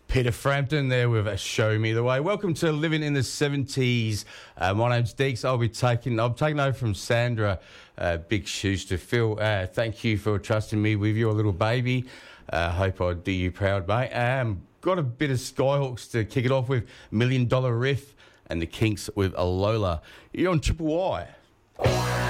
Peter Frampton there with a Show Me the Way. Welcome to Living in the 70s. My name's Deeks. I'm taking over from Sandra. Big shoes to fill. Thank you for trusting me with your little baby. Hope I do you proud, mate. Got a bit of Skyhawks to kick it off with, $1 Million Riff, and the Kinks with Alola. You're on Triple Y.